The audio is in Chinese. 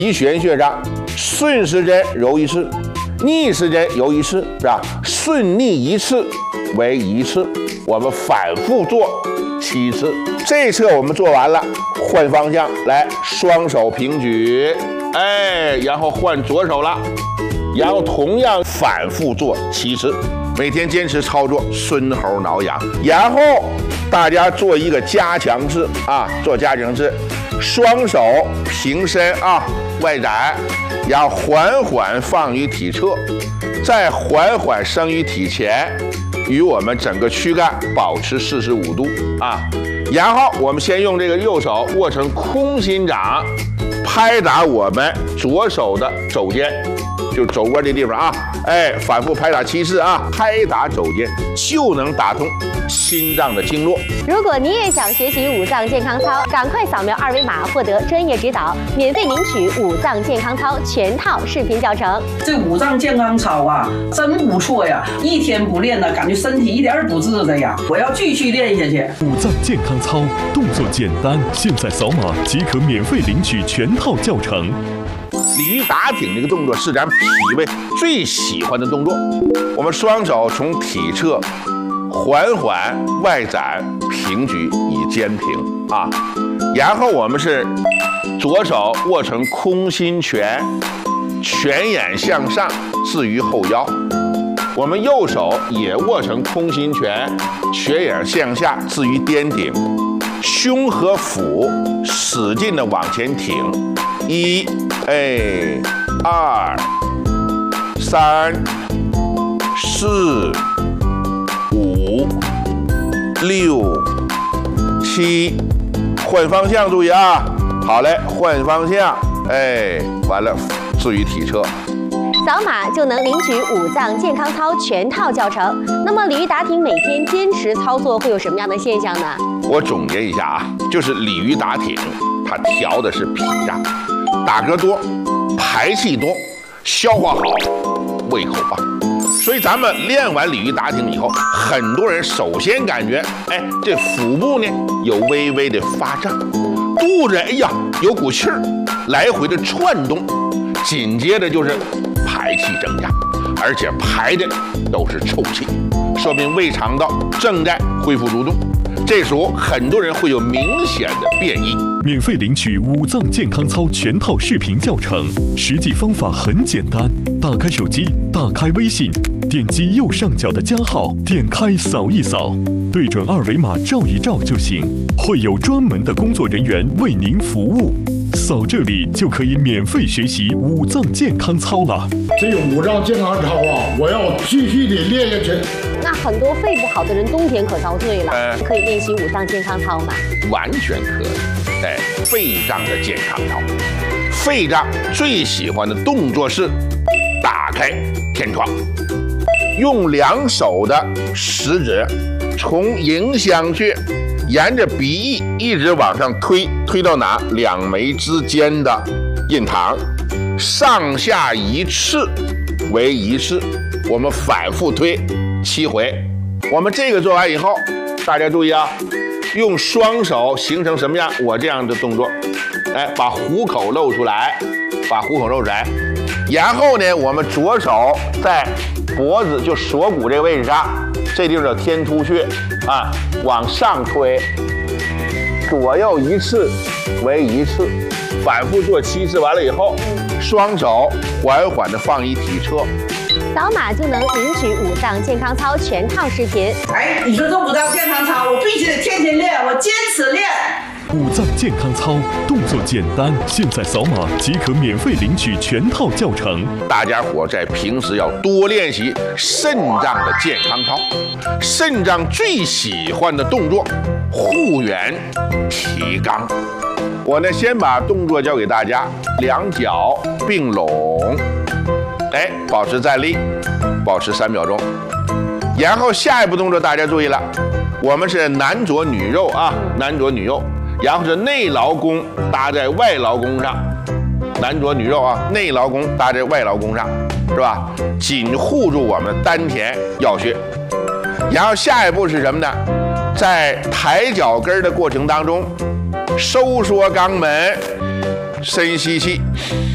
提旋穴上，顺时针揉一次，逆时针揉一次，是吧？顺逆一次为一次，我们反复做7次。这一侧我们做完了，换方向来，双手平举，然后换左手了，然后同样反复做7次。每天坚持操作，孙猴挠痒。然后大家做一个加强式啊，做加强式，双手平伸啊，外展，然后缓缓放于体侧，再缓缓升于体前，与我们整个躯干保持45度啊。然后我们先用这个右手握成空心掌，拍打我们左手的肘尖，就肘窝这地方啊，反复拍打7次啊，拍打肘尖就能打通心脏的经络。 如果你也想学习五脏健康操，赶快扫描2维码获得专业指导，免费领取五脏健康操全套视频教程。 这五脏健康操啊，真不错呀！一天不练呢，感觉身体一点儿不自在呀。我要继续练下去。 五脏健康操动作简单，现在扫码即可免费领取全套教程。 鲤鱼打挺这个动作是咱脾胃最喜欢的动作。我们双手从体侧缓缓外展平举以肩平啊，然后我们是左手握成空心拳，拳眼向上置于后腰，我们右手也握成空心拳，拳眼向下置于颠顶，胸和腹使劲的往前挺，1、2、3、4、5、6、7，换方向注意啊！好嘞，换方向，完了，置于体侧。 扫码就能领取五脏健康操全套教程。那么鲤鱼打挺每天坚持操作会有什么样的现象呢？ 我总结一下啊，就是鲤鱼打挺，它调的是脾脏，打嗝多，排气多，消化好，胃口棒。所以咱们练完鲤鱼打挺以后，很多人首先感觉，这腹部呢有微微的发胀，肚子有股气儿来回的窜动，紧接着就是排气增加，而且排的都是臭气，说明胃肠道正在恢复蠕动。这时候很多人会有明显的变异。 免费领取五脏健康操全套视频教程，实际方法很简单，打开手机，打开微信，点击右上角的加号，点开扫一扫，对准2维码照一照就行，会有专门的工作人员为您服务。扫这里就可以免费学习五脏健康操了。 这个五脏健康操啊，我要继续的练下去。 那很多肺不好的人冬天可遭罪了，可以练习五脏健康操吗？ 完全可以。肺脏的健康操，肺脏最喜欢的动作是打开天窗，用2手的食指从迎香穴沿着鼻翼一直往上推，推到哪？2眉之间的印堂，上下1次为1次，我们反复推7回。我们这个做完以后，大家注意啊，用双手形成什么样？我这样的动作，把虎口露出来，把虎口露出来。然后呢，我们左手在脖子就锁骨这个位置上，这地方叫天突穴啊，往上推，左右1次为1次，反复做7次。完了以后，双手缓缓的放于体侧。 扫码就能领取五脏健康操全套视频。 你说这五脏健康操，我必须得天天练，我坚持练。 五脏健康操动作简单，现在扫码即可免费领取全套教程。 大家伙在平时要多练习肾脏的健康操，肾脏最喜欢的动作，护元提肛。我呢先把动作教给大家，2脚并拢。保持站立，保持3秒钟。然后下一步动作大家注意了，我们是男左女右啊，男左女右，然后是内劳宫搭在外劳宫上，男左女右啊，内劳宫搭在外劳宫上，是吧？紧护住我们丹田要穴。然后下一步是什么呢？在抬脚跟的过程当中，收缩肛门，深吸气。